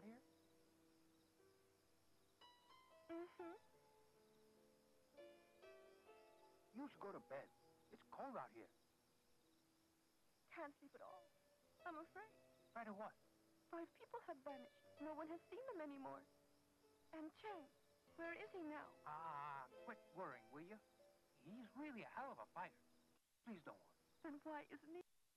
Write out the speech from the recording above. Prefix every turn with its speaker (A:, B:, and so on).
A: out here?
B: Mm-hmm.
A: You should go to bed. It's cold out here.
B: Can't sleep at all. I'm afraid.
A: Afraid of what?
B: 5 people have vanished. No one has seen them anymore. And Chang, where is he now?
A: Quit worrying, will you? He's really a hell of a fighter. Please don't worry.
B: Then why isn't he?